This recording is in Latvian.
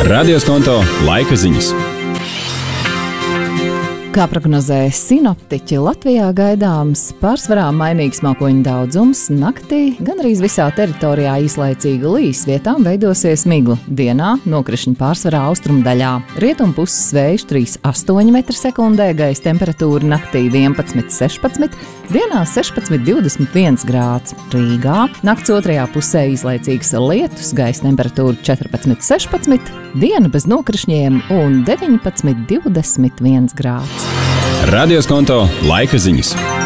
Radioskonto laika ziņas. Kā prognozē sinoptiķi, Latvijā gaidāms pārsvarā mainīgs mākoņu daudzums. Naktī gan arī visā teritorijā īslaicīgi līs, vietām veidosies migla. Dienā nokrišņi pārsvarā austrumu daļā. Rietumpuses vējš 3,8 m/sekundē, gaisa temperatūra naktī 11,16, dienā 16,21 grāds. Rīgā nakts otrajā pusē īslaicīgs lietus, gaisa temperatūra 14,16, diena bez nokrišņiem un 19,21 grāds. Radioskonto laika ziņas.